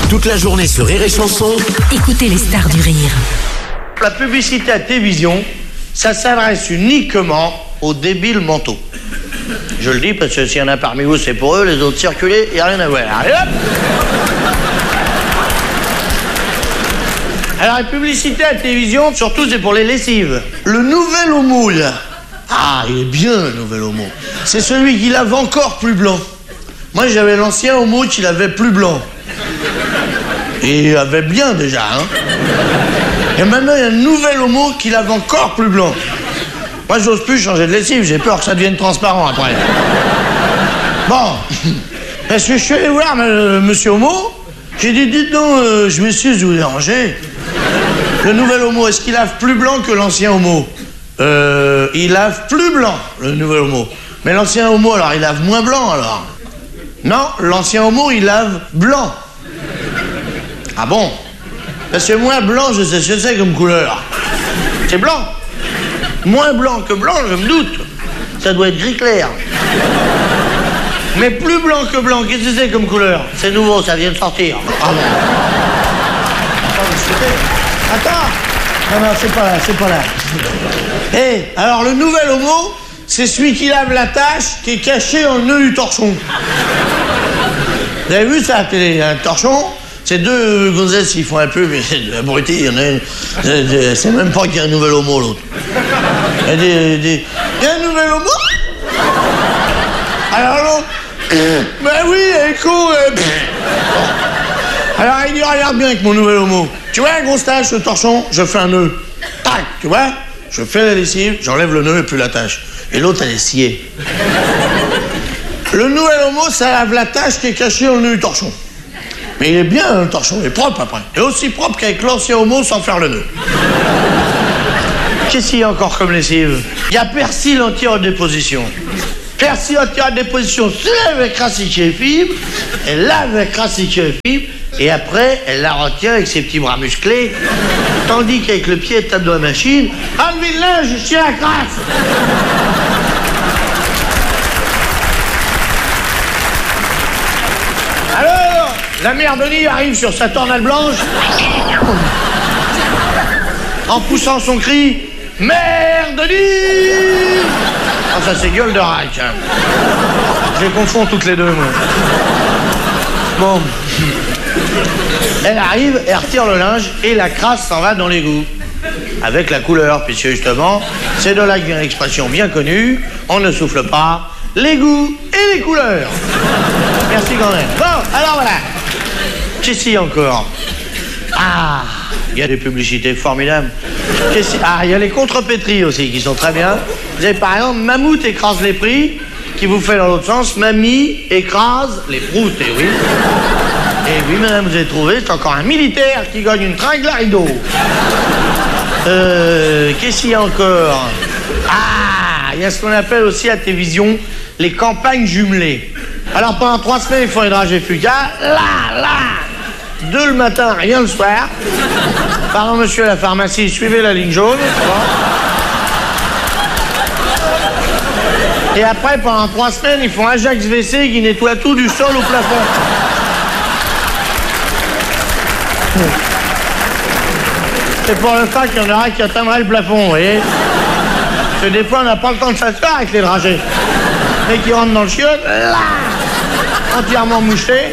Toute la journée sur Rire et Chanson. Écoutez les stars du rire. La publicité à télévision, ça s'adresse uniquement aux débiles mentaux. Je le dis parce que s'il y en a parmi vous, c'est pour eux, les autres circulez, il n'y a rien à voir. Allez hop! Alors, la publicité à la télévision, surtout, c'est pour les lessives. Le nouvel homo, là. Ah, il est bien, le nouvel homo. C'est celui qui lave encore plus blanc. Moi, j'avais l'ancien homo qui l'avait plus blanc. Et il avait bien, déjà, hein. Et maintenant, il y a un nouvel homo qui lave encore plus blanc. Moi, j'ose plus changer de lessive. J'ai peur que ça devienne transparent, après. Bon. Parce que je suis allé voir monsieur homo. J'ai dit, dites donc, je m'excuse de vous déranger. Le nouvel homo, est-ce qu'il lave plus blanc que l'ancien homo? Il lave plus blanc, le nouvel homo. Mais l'ancien homo, alors, il lave moins blanc, alors? Non, l'ancien homo, il lave blanc. Ah bon? Parce que moins blanc, je sais ce que c'est comme couleur. C'est blanc. Moins blanc que blanc, je me doute. Ça doit être gris clair. Mais plus blanc que blanc, qu'est-ce que c'est comme couleur? C'est nouveau, ça vient de sortir. Ah bon? Attends. Non, c'est pas là. Hé, alors le nouvel homo, c'est celui qui lave la tache qui est cachée dans le nœud du torchon. Vous avez vu ça à la télé, un torchon? C'est deux gonzesses qui font un peu, mais c'est abruti, il y en a une. C'est même pas qu'il y a un nouvel homo, l'autre. Il y a un nouvel homo? Alors l'autre, ben oui, elle est con. Alors il dit, regarde bien avec mon nouvel homo. Tu vois, un gros stage, ce torchon, je fais un nœud. Tac, tu vois? Je fais la lessive, j'enlève le nœud et puis la tâche. Et l'autre, elle est sciée. Le nouvel homo, ça lave la tâche qui est cachée dans le nœud du torchon. Mais il est bien, le torchon, il est propre après. Il est aussi propre qu'avec l'ancien homo sans faire le nœud. Qu'est-ce qu'il y a encore comme lessive? Il y a persil anti-redéposition. Persil anti-redéposition se lève avec racique et fibre, elle lave avec racique et fibre, et après, elle la retient avec ses petits bras musclés, tandis qu'avec le pied, elle tape dans la machine. Enlevez le linge, je tiens la crasse! Alors, la mère Denis arrive sur sa tornade blanche, en poussant son cri, Mère Denis! Ah, ça c'est gueule de rack, hein. Je les confonds toutes les deux, moi. Bon. Elle arrive, elle retire le linge et la crasse s'en va dans l'égout. Avec la couleur, puisque justement, c'est de là que vient l'expression bien connue, on ne souffle pas, l'égout et les couleurs. Merci quand même. Bon, alors voilà. Qu'est-ce qu'il y a encore? Ah, il y a des publicités formidables. Ah, il y a les contrepétries aussi qui sont très bien. Vous avez par exemple Mammouth écrase les prix, qui vous fait dans l'autre sens, Mamie écrase les proutes, et oui. Et oui, madame, vous avez trouvé, c'est encore un militaire qui gagne une tringle à rideau. Qu'est-ce qu'il y a encore? Ah, il y a ce qu'on appelle aussi à la télévision les campagnes jumelées. Alors pendant 3 semaines, ils font les dragées Fuca. Là 2 le matin, rien le soir. Pardon, monsieur à la pharmacie, suivez la ligne jaune. Et après, pendant 3 semaines, ils font Ajax WC qui nettoie tout du sol au plafond. C'est pour le fait qu'il y en aura qui atteindrait le plafond, vous voyez. Parce que des fois, on n'a pas le temps de s'asseoir avec les dragées. Mais qui rentrent dans le chiotte, là, entièrement moucheté.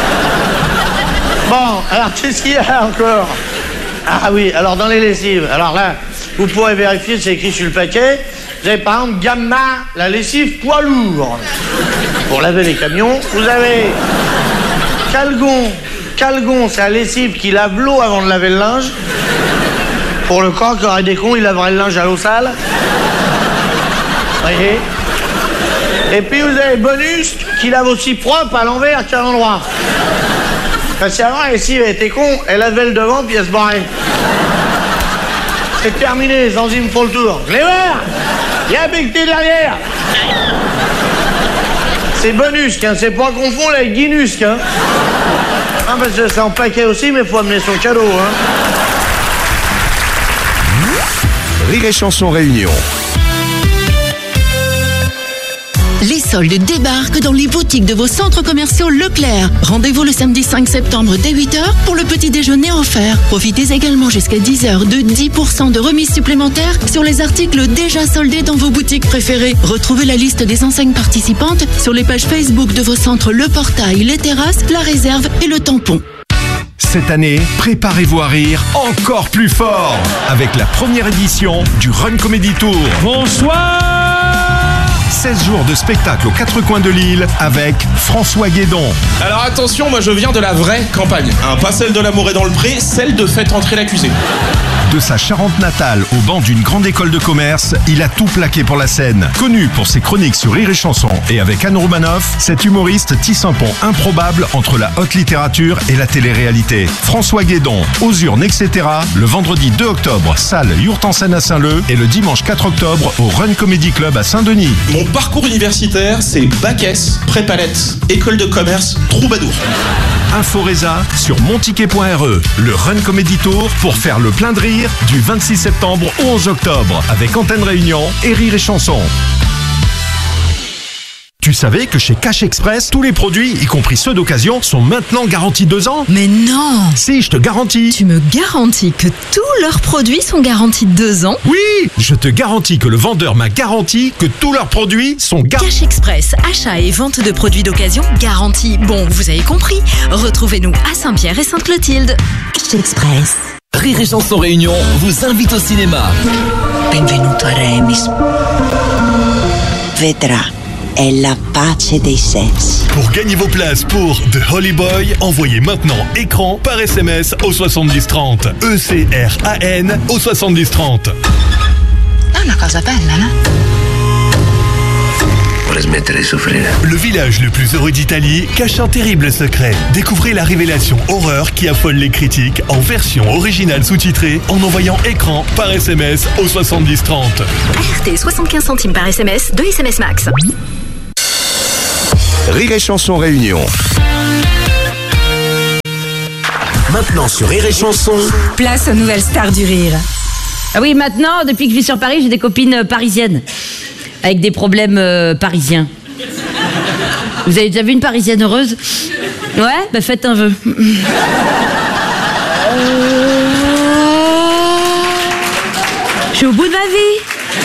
Bon, alors qu'est-ce qu'il y a encore? Ah oui, alors dans les lessives, alors là, vous pourrez vérifier, c'est écrit sur le paquet. Vous avez par exemple Gamma, la lessive poids lourd. Pour laver les camions, vous avez Calgon. Calgon, c'est la lessive qui lave l'eau avant de laver le linge. Pour le corps qui aurait des cons, il laverait le linge à l'eau sale. Vous voyez? Et puis vous avez Bonus qui lave aussi propre à l'envers qu'à l'endroit. Parce qu'avant, la lessive elle était con, elle lavait le devant puis elle se barrait. C'est terminé, les enzymes font le tour. Je les vois! Il y a un becté derrière! C'est Bonus, hein, c'est pas confondre avec Guinus, hein. Ah, parce que c'est en paquet aussi, mais faut amener son cadeau, hein. Rire et Chanson Réunion. Les soldes débarquent dans les boutiques de vos centres commerciaux Leclerc. Rendez-vous le samedi 5 septembre dès 8h pour le petit déjeuner offert. Profitez également jusqu'à 10h de 10% de remise supplémentaire sur les articles déjà soldés dans vos boutiques préférées. Retrouvez la liste des enseignes participantes sur les pages Facebook de vos centres Le Portail, Les Terrasses, La Réserve et Le Tampon. Cette année, préparez-vous à rire encore plus fort avec la première édition du Run Comedy Tour. Bonsoir! 16 jours de spectacle aux quatre coins de l'île avec François Guédon. Alors attention, moi je viens de la vraie campagne. Pas celle de l'amour est dans le pré, celle de faites entrer l'accusé. De sa Charente natale au banc d'une grande école de commerce, il a tout plaqué pour la scène. Connu pour ses chroniques sur Rire et Chanson et avec Anne Romanoff, cet humoriste tisse un pont improbable entre la haute littérature et la télé-réalité. François Guédon, aux urnes, etc. le vendredi 2 octobre, salle Yourte en Seine à Saint-Leu et le dimanche 4 octobre au Run Comedy Club à Saint-Denis. Mon parcours universitaire, c'est Bac S, Prépalette, École de commerce, Troubadour. Inforesa sur monticket.re. Le Run Comedy Tour pour faire le plein de rire du 26 septembre au 11 octobre avec Antenne Réunion et Rire et Chanson. Tu savais que chez Cash Express, tous les produits, y compris ceux d'occasion, sont maintenant garantis 2 ans? Mais non! Si, je te garantis. Tu me garantis que tous leurs produits sont garantis 2 ans? Oui, je te garantis que le vendeur m'a garanti que tous leurs produits sont garantis. Cash Express, achat et vente de produits d'occasion garantis. Bon, vous avez compris. Retrouvez-nous à Saint-Pierre et Sainte-Clotilde. Cash Express. Rire et Chanson Réunion vous invite au cinéma. Benvenuto a Remis. Vedrà, è la pace dei sensi. Pour gagner vos places pour The Holy Boy, envoyez maintenant écran par SMS au 7030. ECRAN au 7030. È una cosa bella, no? Le village le plus heureux d'Italie cache un terrible secret. Découvrez la révélation horreur qui affole les critiques en version originale sous-titrée en envoyant écran par SMS au 7030. RT 75 centimes par SMS, 2 SMS max. Rire et Chanson Réunion. Maintenant sur Rire et Chanson. Place aux nouvelles stars du rire. Ah oui, maintenant, depuis que je vis sur Paris, j'ai des copines parisiennes. Avec des problèmes parisiens. Vous avez déjà vu une Parisienne heureuse? Ouais, bah faites un vœu. Je suis au bout de ma vie.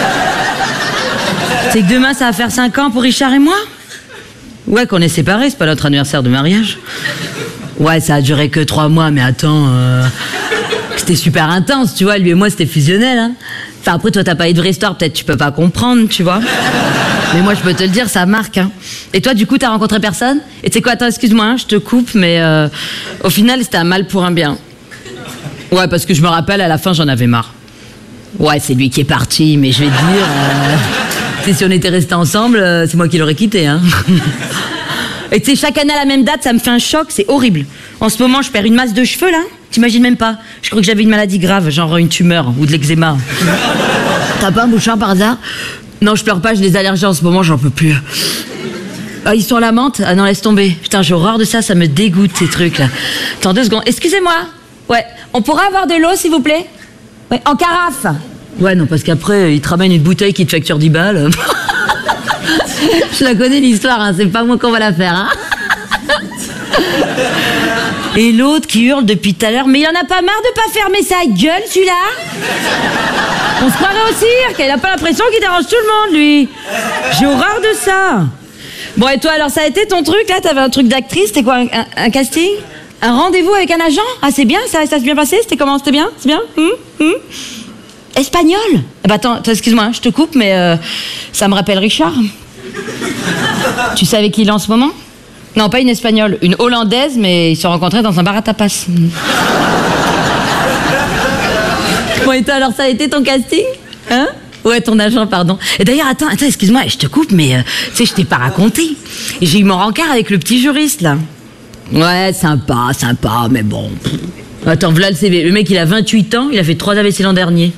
C'est que demain, ça va faire 5 ans pour Richard et moi? Ouais, qu'on est séparés, c'est pas notre anniversaire de mariage. Ouais, ça a duré que 3 mois, mais attends... C'était super intense, tu vois, lui et moi, c'était fusionnel, hein. Enfin, après, toi, t'as pas eu de vraie histoire, peut-être tu peux pas comprendre, tu vois. Mais moi, je peux te le dire, ça marque, hein. Et toi, du coup, t'as rencontré personne? Et tu sais quoi, attends, excuse-moi, hein, je te coupe, mais au final, c'était un mal pour un bien. Ouais, parce que je me rappelle, à la fin, j'en avais marre. Ouais, c'est lui qui est parti, mais je vais te dire... si on était restés ensemble, c'est moi qui l'aurais quitté, hein. Et tu sais, chaque année à la même date, ça me fait un choc, c'est horrible. En ce moment, je perds une masse de cheveux, là. T'imagines même pas. Je crois que j'avais une maladie grave, genre une tumeur ou de l'eczéma. T'as pas un mouchoir par hasard? Non, je pleure pas, j'ai des allergies en ce moment, j'en peux plus. Ah, ils sont à la menthe? Ah non, laisse tomber. Putain, j'ai horreur de ça, ça me dégoûte, ces trucs-là. Attends 2 secondes. Excusez-moi. Ouais, on pourrait avoir de l'eau, s'il vous plaît? Ouais, en carafe. Ouais, non, parce qu'après, ils te ramènent une bouteille qui te facture 10 balles. Je la connais l'histoire, hein, c'est pas moi qu'on va la faire, hein. Et l'autre qui hurle depuis tout à l'heure, mais il en a pas marre de pas fermer sa gueule, celui-là? On se croirait au cirque, il a pas l'impression qu'il dérange tout le monde, lui. J'ai horreur de ça. Bon, et toi, alors, ça a été ton truc, là? T'avais un truc d'actrice, c'était quoi, un casting? Un rendez-vous avec un agent? Ah, c'est bien, ça s'est bien passé? C'était comment? C'était bien? C'est bien? Espagnol? Eh ben, attends, excuse-moi, je te coupe, mais ça me rappelle Richard. Tu sais avec qui il est en ce moment? Non, pas une espagnole, une hollandaise, mais ils se sont rencontrés dans un bar à tapas. Bon, et toi, alors, ça a été ton casting? Hein? Ouais, ton agent, pardon. Et d'ailleurs, attends, excuse-moi, je te coupe, mais tu sais, je t'ai pas raconté. J'ai eu mon rencard avec le petit juriste, là. Ouais, sympa, mais bon... Attends, voilà le CV. Le mec, il a 28 ans, il a fait 3 AVC l'an dernier.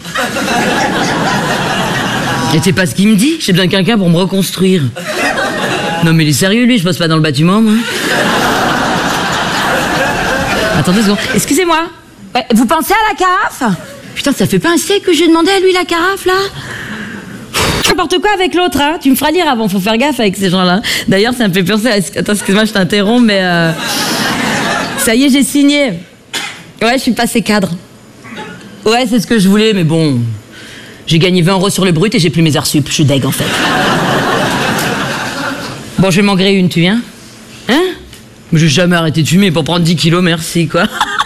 Et tu sais pas ce qu'il me dit? J'ai besoin de quelqu'un pour me reconstruire. Non mais il est sérieux, lui, je bosse pas dans le bâtiment, moi. Attendez 2 secondes. Excusez-moi. Ouais, vous pensez à la carafe? Putain, ça fait pas un siècle que j'ai demandé à lui la carafe, là? n'importe quoi avec l'autre, hein. Tu me feras lire avant, faut faire gaffe avec ces gens-là. D'ailleurs, ça me fait penser à... Attends, excuse-moi, je t'interromps, mais... Ça y est, j'ai signé. Ouais, je suis passé cadre. Ouais, c'est ce que je voulais, mais bon... J'ai gagné 20 € sur le brut et j'ai plus mes heures sup. Je suis deg, en fait. Bon, je vais m'en griller une, tu viens? Hein? Mais j'ai jamais arrêté de fumer pour prendre 10 kilos, merci, quoi.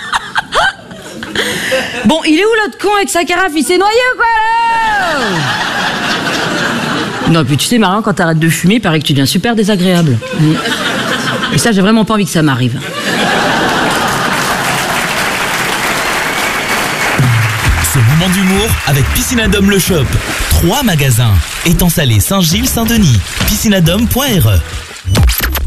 Bon, il est où l'autre con avec sa carafe? Il s'est noyé ou quoi, là? Non, puis tu sais, Marion, quand t'arrêtes de fumer, il paraît que tu deviens super désagréable. Et ça, j'ai vraiment pas envie que ça m'arrive. Ce moment d'humour avec Piscinadome le Shop. 3 magasins. Étang Salé, Saint-Gilles, Saint-Denis. Piscinadome.re